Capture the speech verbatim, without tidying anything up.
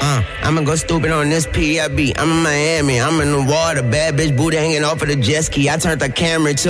Uh, I'ma go stupid on this P I B. I'm in Miami, I'm in the water. Bad bitch booty hanging off of the jet ski. I turned the Camry to